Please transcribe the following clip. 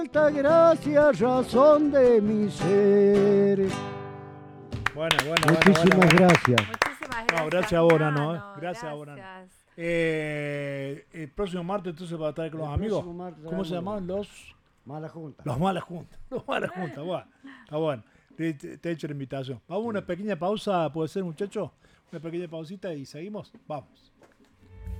Gracias, razón de mi ser. Bueno. Muchísimas gracias. Muchísimas gracias. No, gracias a vos, Nano. Nano, Gracias a vos, Nano. gracias. El próximo martes entonces va a estar con los amigos. ¿Cómo se llaman? Los Mala Junta. Malas Juntas. Los Malas Juntas. Bueno, está bueno. Te he hecho la invitación. Vamos a una pequeña pausa, ¿puede ser, muchachos? Una pequeña pausita y seguimos. Vamos.